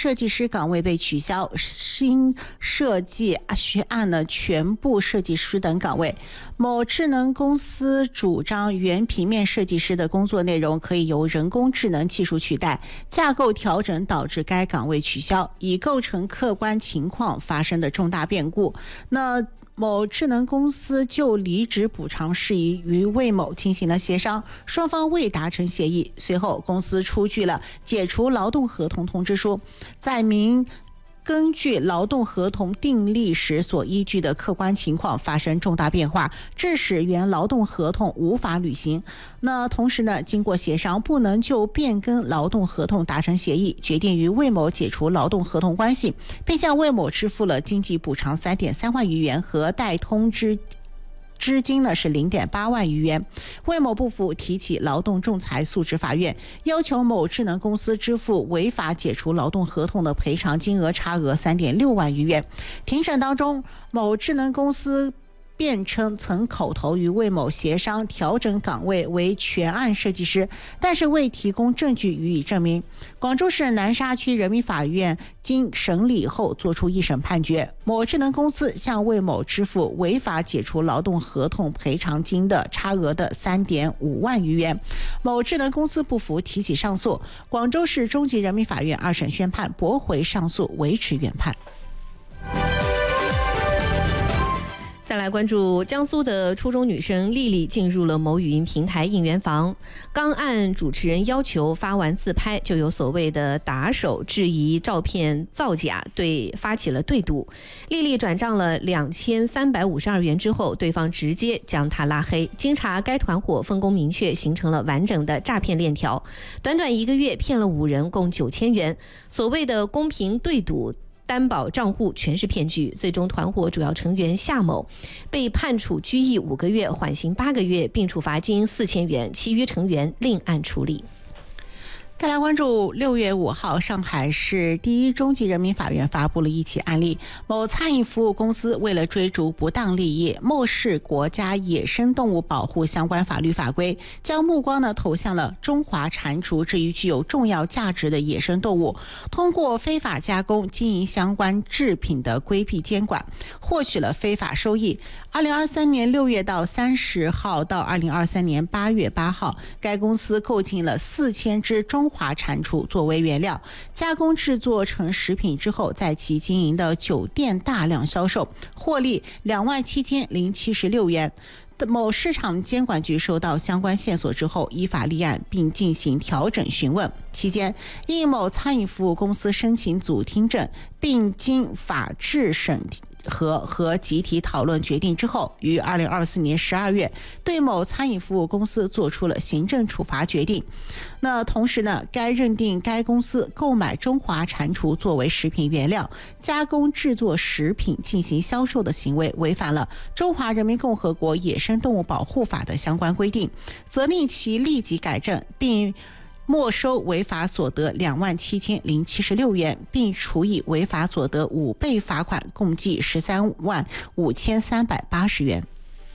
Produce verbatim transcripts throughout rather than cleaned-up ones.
设计师岗位被取消，新设计学案呢全部设计师等岗位。某智能公司主张原平面设计师的工作内容可以由人工智能技术取代，架构调整导致该岗位取消，已构成客观情况发生的重大变故。那某智能公司就离职补偿事宜与魏某进行了协商，双方未达成协议。随后，公司出具了解除劳动合同通知书，载明根据劳动合同订立时所依据的客观情况发生重大变化，致使原劳动合同无法履行。那同时呢，经过协商，不能就变更劳动合同达成协议，决定与魏某解除劳动合同关系，并向魏某支付了经济补偿 三点三万余元和代通知资金呢是 零点八万余元。魏某不服，提起劳动仲裁诉至法院，要求某智能公司支付违法解除劳动合同的赔偿金额差额 三点六万余元。庭审当中，某智能公司辩称曾口头与魏某协商调整岗位为全案设计师，但是未提供证据予以证明。广州市南沙区人民法院经审理后作出一审判决，某智能公司向魏某支付违法解除劳动合同赔偿金的差额的 三点五万余元。某智能公司不服，提起上诉，广州市中级人民法院二审宣判驳回上诉，维持原判。 再来关注江苏的初中女生丽丽进入了某语音平台应援房，刚按主持人要求发完自拍，就有所谓的打手质疑照片造假，对发起了对赌。丽丽转账了两千三百五十二元之后，对方直接将她拉黑。经查，该团伙分工明确，形成了完整的诈骗链条，短短一个月骗了五人，共九千元。所谓的公平对赌担保账户全是骗局，最终团伙主要成员夏某被判处拘役五个月，缓刑八个月，并处罚金四千元，其余成员另案处理。 再来关注六月五号，上海市第一中级人民法院发布了一起案例，某餐饮服务公司为了追逐不当利益，漠视国家野生动物保护相关法律法规，将目光呢投向了中华蟾蜍这一具有重要价值的野生动物，通过非法加工经营相关制品的规避监管，获取了非法收益。二零二三年六月到三十号到二零二三年八月八号，该公司购进了四千只中华蟾蜍作为原料，加工制作成食品之后，在其经营的酒店大量销售，获利两万七千零七十六元。某市场监管局收到相关线索之后，依法立案并进行调整询问。期间，应某餐饮服务公司申请组听证，并经法制审和和集体讨论决定之后，于二零二四年十二月对某餐饮服务公司做出了行政处罚决定。那同时呢，该认定该公司购买中华蟾蜍作为食品原料，加工制作食品进行销售的行为，违反了《中华人民共和国野生动物保护法》的相关规定，责令其立即改正，并没收违法所得两万七千零七十六元，并处以违法所得五倍罚款，共计十三万五千三百八十元。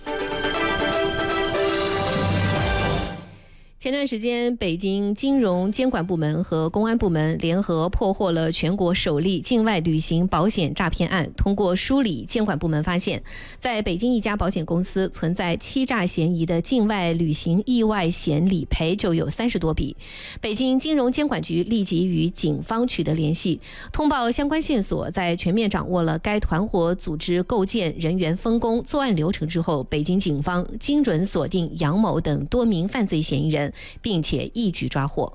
前段时间，北京金融监管部门和公安部门联合破获了全国首例境外旅行保险诈骗案。通过梳理，监管部门发现，在北京一家保险公司存在欺诈嫌疑的境外旅行意外险理赔就有三十多笔。北京金融监管局立即与警方取得联系，通报相关线索，在全面掌握了该团伙组织构建、人员分工、作案流程之后，北京警方精准锁定杨某等多名犯罪嫌疑人，并且一举抓获。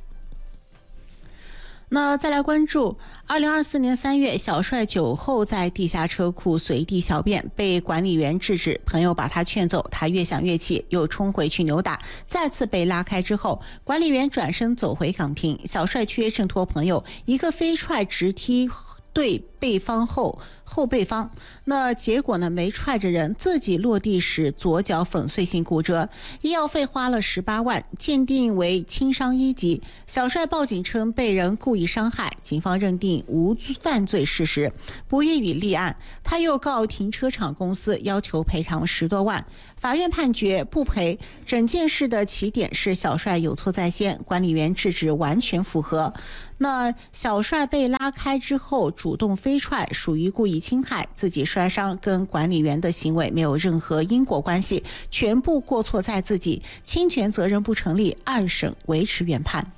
那再来关注二零二四年三月，小帅酒后在地下车库随地小便，被管理员制止，朋友把他劝走，他越想越气，又冲回去扭打，再次被拉开之后，管理员转身走回岗亭，小帅却挣脱朋友，一个飞踹直踢对对方后后背方。那结果呢，没踹着人，自己落地时左脚粉碎性骨折，医药费花了十八万，鉴定为轻伤一级。小帅报警称被人故意伤害，警方认定无犯罪事实，不予以立案。他又告停车场公司，要求赔偿十多万。法院判决不赔。整件事的起点是小帅有错在先，管理员制止完全符合。那小帅被拉开之后主动飞踹，属于故意侵害，自己摔伤跟管理员的行为没有任何因果关系，全部过错在自己，侵权责任不成立，二审维持原判。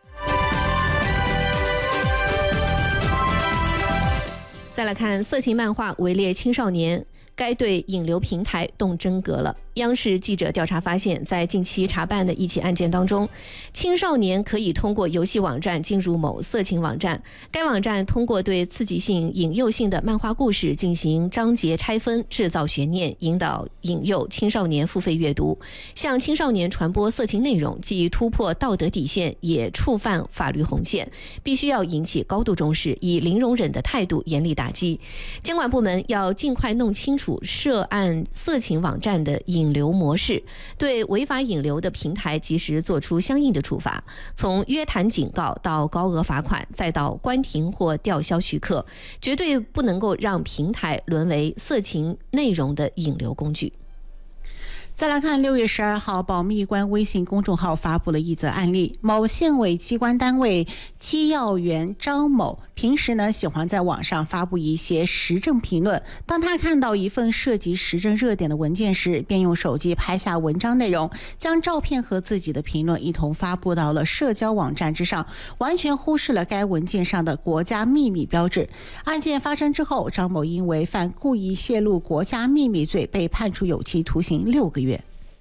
再来看色情漫画围猎青少年，该对引流平台动真格了。央视记者调查发现，在近期查办的一起案件当中，青少年可以通过游戏网站进入某色情网站，该网站通过对刺激性、引诱性的漫画故事进行章节拆分，制造悬念，引导引诱青少年付费阅读，向青少年传播色情内容，既突破道德底线，也触犯法律红线，必须要引起高度重视，以零容忍的态度严厉打击。监管部门要尽快弄清楚涉案色情网站的引流模式，对违法引流的平台及时做出相应的处罚，从约谈警告到高额罚款，再到关停或吊销许可，绝对不能够让平台沦为色情内容的引流工具。 再来看六月十二号，保密官微信公众号发布了一则案例。某县委机关单位机要员张某，平时呢喜欢在网上发布一些时政评论。当他看到一份涉及时政热点的文件时，便用手机拍下文章内容，将照片和自己的评论一同发布到了社交网站之上，完全忽视了该文件上的国家秘密标志。案件发生之后，张某因为犯故意泄露国家秘密罪，被判处有期徒刑六个月。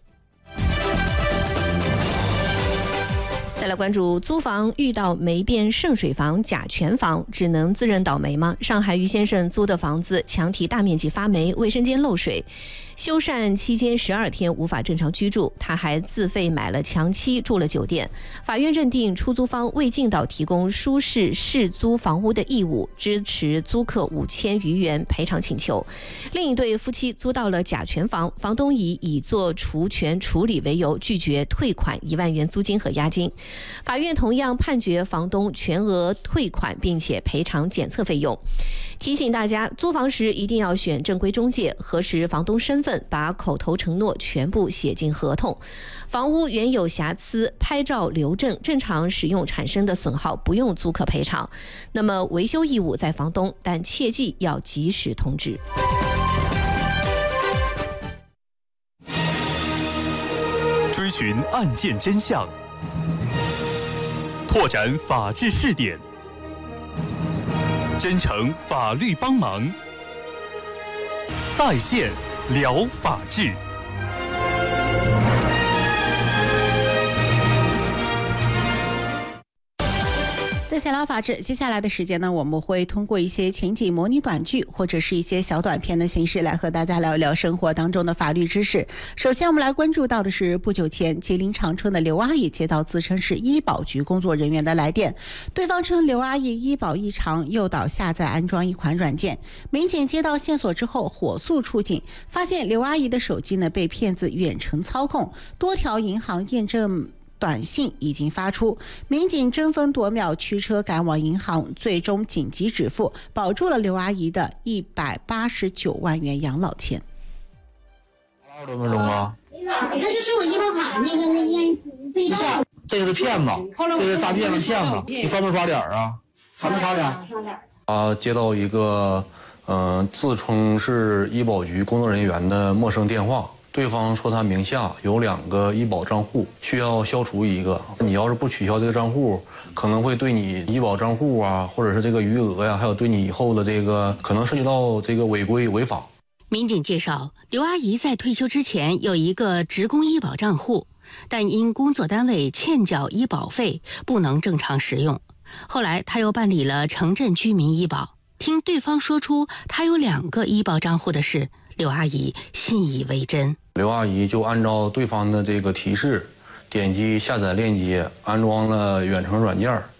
再来关注租房遇到没变渗水房、甲醛房，只能自认倒霉吗？上海于先生租的房子墙体大面积发霉，卫生间漏水，修缮期间十二天无法正常居住，他还自费买了墙漆住了酒店。法院认定出租方未尽到提供舒适适租房屋的义务，支持租客五千余元赔偿请求。另一对夫妻租到了甲醛房，房东以已做除醛处理为由拒绝退款一万元租金和押金。法院同样判决房东全额退款，并且赔偿检测费用。提醒大家，租房时一定要选正规中介，核实房东身份，把口头承诺全部写进合同。房屋原有瑕疵，拍照留证，正常使用产生的损耗不用租客赔偿。那么维修义务在房东，但切记要及时通知。 追寻案件真相，拓展法治视点，真诚法律帮忙，在线聊法治。 在闲聊法治，接下来的时间呢，我们会通过一些情景模拟短剧或者是一些小短片的形式来和大家聊一聊生活当中的法律知识。首先我们来关注到的是，不久前吉林长春的刘阿姨接到自称是医保局工作人员的来电，对方称刘阿姨医保异常，诱导下载安装一款软件。民警接到线索之后火速出警，发现刘阿姨的手机呢被骗子远程操控，多条银行验证短信已经发出，民警争分夺秒驱车赶往银行，最终紧急止付，保住了刘阿姨的一百八十九万元养老钱。 二十多分钟啊！ 他就说我医保卡那个那验对照， 这个是骗子，这是诈骗的骗子，你刷没刷脸啊？刷没刷脸？ 刷脸。 啊，接到一个嗯、呃、自称是医保局工作人员的陌生电话。对方说他名下有两个医保账户，需要消除一个。你要是不取消这个账户，可能会对你医保账户啊，或者是这个余额呀，还有对你以后的这个可能涉及到这个违规违法。 民警介绍，刘阿姨在退休之前有一个职工医保账户，但因工作单位欠缴医保费，不能正常使用。后来她又办理了城镇居民医保，听对方说出她有两个医保账户的事，刘阿姨信以为真。 刘阿姨就按照对方的这个提示，点击下载链接，安装了远程软件，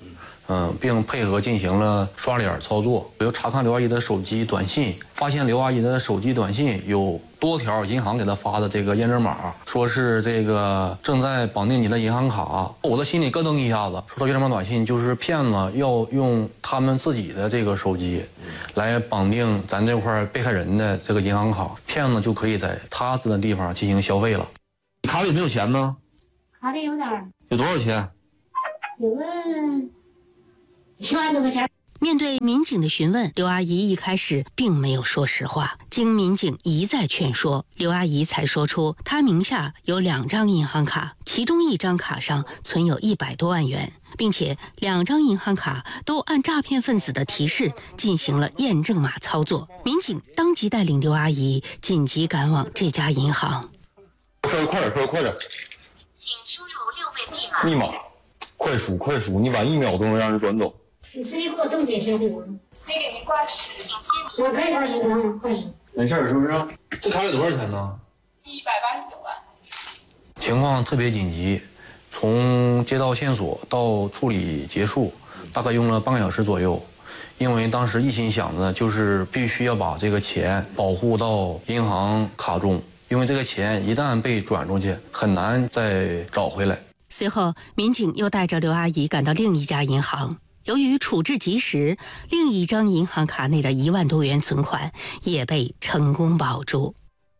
嗯，并配合进行了刷脸操作。我又查看刘阿姨的手机短信，发现刘阿姨的手机短信有多条银行给她发的这个验证码，说是这个正在绑定你的银行卡。我的心里咯噔一下子，收到验证码短信就是骗子要用他们自己的这个手机来绑定咱这块被害人的这个银行卡，骗子就可以在他指的地方进行消费了。 你卡里有没有钱呢？ 卡里有点儿， 有多少钱？ 有个一万多块钱。 面对民警的询问，刘阿姨一开始并没有说实话。经民警一再劝说，刘阿姨才说出她名下有两张银行卡，其中一张卡上存有一百多万元，并且两张银行卡都按诈骗分子的提示进行了验证码操作。民警当即带领刘阿姨紧急赶往这家银行。 说快点，说快点， 请输入六位密码。 密码，快数快数，你晚一秒都能让人转走。 你直接给我冻结行不行？ 得给您挂失，请签名。 我可以挂失啊，挂失。 没事是不是？这卡里多少钱呢？ 一百八十九万。 情况特别紧急，从接到线索到处理结束，大概用了半个小时左右。因为当时一心想着就是必须要把这个钱保护到银行卡中，因为这个钱一旦被转出去，很难再找回来。 随后，民警又带着刘阿姨赶到另一家银行。由于处置及时，另一张银行卡内的一万多元存款也被成功保住。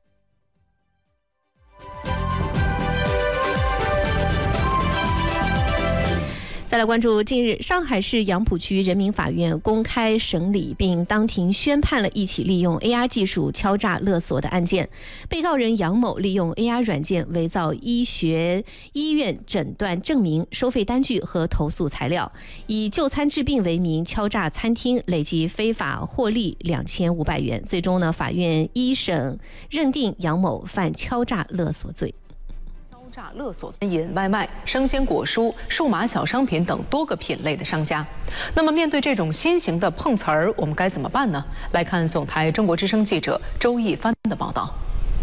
再来关注，近日上海市杨浦区人民法院公开审理并当庭宣判了一起利用 A I 技术敲诈勒索的案件。被告人杨某利用 A I 软件伪造医学医院诊断证明、收费单据和投诉材料，以就餐治病为名敲诈餐厅，累计非法获利两千五百元。最终呢，法院一审认定杨某犯敲诈勒索罪。 诈勒索餐饮、外卖、生鲜果蔬、数码小商品等多个品类的商家。那么，面对这种新型的碰瓷儿，我们该怎么办呢？来看总台中国之声记者周一帆的报道。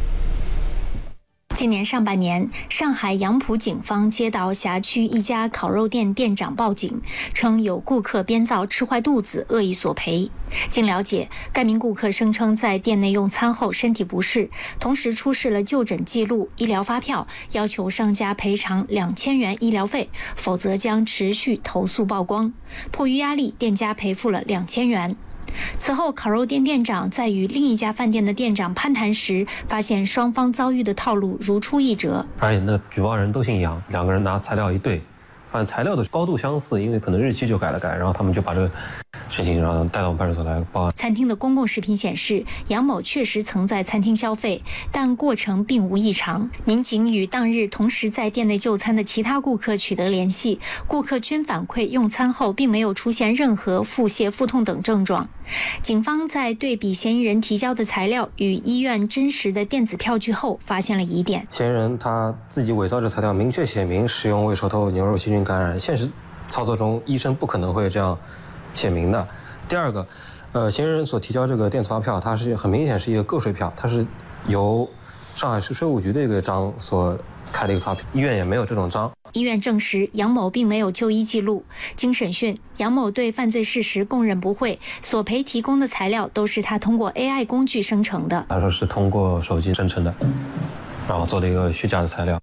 今年上半年，上海杨浦警方接到辖区一家烤肉店店长报警，称有顾客编造吃坏肚子，恶意索赔。经了解，该名顾客声称在店内用餐后身体不适，同时出示了就诊记录、医疗发票，要求商家赔偿两千元医疗费，否则将持续投诉曝光。迫于压力，店家赔付了两千元。此后，烤肉店店长在与另一家饭店的店长攀谈时，发现双方遭遇的套路如出一辙。 而且那举报人都姓杨，两个人拿材料一对，发现材料的高度相似，因为可能日期就改了改，然后他们就把这个事情然后带到派出所来报案。 餐厅的公共视频显示，杨某确实曾在餐厅消费，但过程并无异常。民警与当日同时在店内就餐的其他顾客取得联系，顾客均反馈用餐后并没有出现任何腹泻、腹痛等症状。警方在对比嫌疑人提交的材料与医院真实的电子票据后，发现了疑点。 嫌疑人他自己伪造这材料，明确写明使用胃手透牛肉细菌感染，现实操作中医生不可能会这样写明的。第二个，呃，嫌疑人所提交这个电子发票，它是很明显是一个个税票，它是由上海市税务局的一个章所开的一个发票，医院也没有这种章。 医院证实杨某并没有就医记录。经审讯，杨某对犯罪事实供认不讳，索赔提供的材料都是他通过 A I 工具生成的。 他说是通过手机生成的，然后做了一个虚假的材料。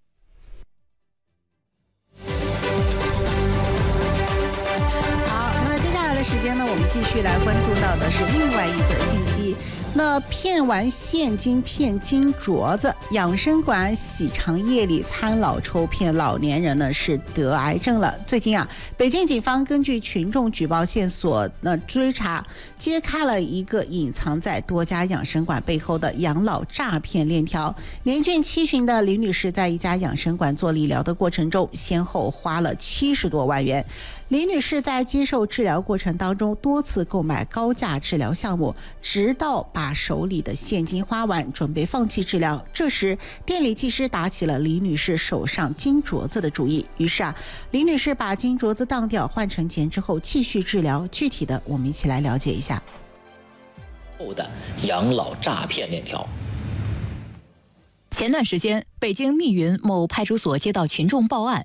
时间呢，我们继续来关注到的是另外一则信息。那骗完现金骗金镯子，养生馆喜肠夜里餐老抽骗老年人呢是得癌症了。最近啊，北京警方根据群众举报线索，那追查揭开了一个隐藏在多家养生馆背后的养老诈骗链条。年近七旬的李女士在一家养生馆做理疗的过程中，先后花了七十多万元。李女士在接受治疗过程当中多次购买高价治疗项目，直到把手里的现金花完，准备放弃治疗。这时店里技师打起了李女士手上金镯子的主意，于是啊，李女士把金镯子当掉换成钱之后继续治疗。具体的我们一起来了解一下。 后的养老诈骗链条。 前段时间，北京密云某派出所接到群众报案，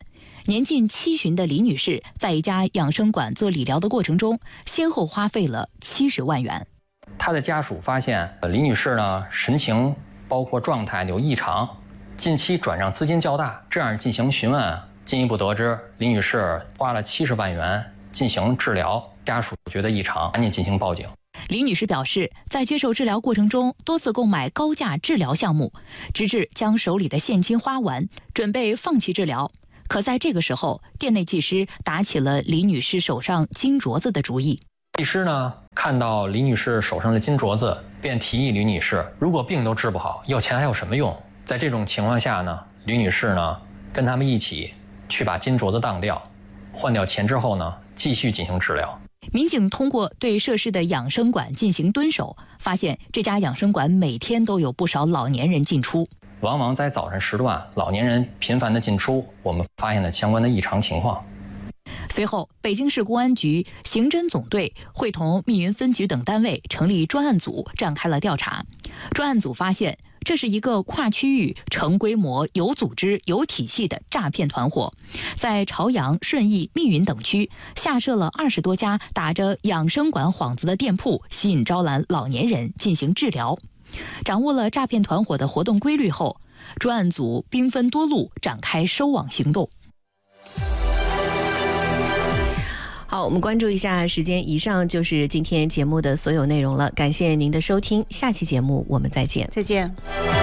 年近七旬的李女士在一家养生馆做理疗的过程中，先后花费了七十万元。 她的家属发现李女士呢神情包括状态有异常，近期转让资金较大，这样进行询问，进一步得知李女士花了七十万元进行治疗，家属觉得异常，赶紧进行报警。 李女士表示，在接受治疗过程中多次购买高价治疗项目，直至将手里的现金花完，准备放弃治疗。可在这个时候，店内技师打起了李女士手上金镯子的主意。 技师呢看到李女士手上的金镯子，便提议李女士，如果病都治不好，要钱还有什么用？在这种情况下呢，李女士呢跟他们一起去把金镯子当掉，换掉钱之后呢，继续进行治疗。 民警通过对涉事的养生馆进行蹲守，发现这家养生馆每天都有不少老年人进出， 往往在早晨时段，老年人频繁的进出，我们发现了相关的异常情况。 随后，北京市公安局刑侦总队会同密云分局等单位成立专案组，展开了调查。专案组发现，这是一个跨区域、成规模、有组织、有体系的诈骗团伙，在朝阳、顺义、密云等区下设了二十多家打着养生馆幌子的店铺，吸引招揽老年人进行治疗。掌握了诈骗团伙的活动规律后，专案组兵分多路展开收网行动。 好，我们关注一下时间，以上就是今天节目的所有内容了，感谢您的收听，下期节目我们再见。 再见。